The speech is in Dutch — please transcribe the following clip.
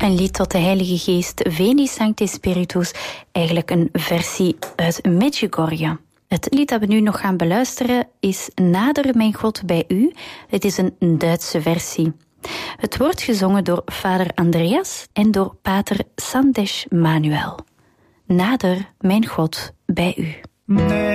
Een lied tot de Heilige Geest, Veni Sancte Spiritus, eigenlijk een versie uit Medjugorje. Het lied dat we nu nog gaan beluisteren is Nader mijn God bij u. Het is een Duitse versie. Het wordt gezongen door vader Andreas en door pater Sandesh Manuel. Nader mijn God bij u.